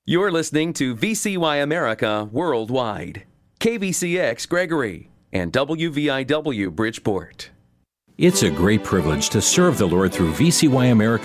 You're listening to VCY America Worldwide, KVCX Gregory, and WVIW Bridgeport. It's a great privilege to serve the Lord through VCY America